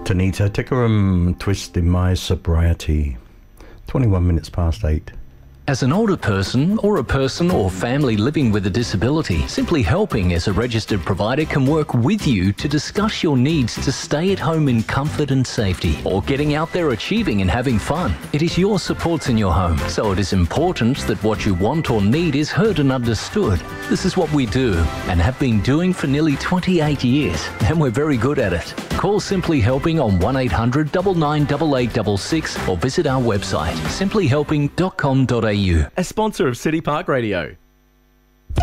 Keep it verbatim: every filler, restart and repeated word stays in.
Tanita Tikaram, Twist in My Sobriety. twenty-one minutes past eight. As an older person or a person or family living with a disability, Simply Helping as a registered provider can work with you to discuss your needs to stay at home in comfort and safety, or getting out there achieving and having fun. It is your supports in your home, so it is important that what you want or need is heard and understood. This is what we do and have been doing for nearly twenty-eight years, and we're very good at it. Call Simply Helping on one eight hundred nine nine eight eight six six or visit our website simply helping dot com dot a u. A sponsor of City Park Radio.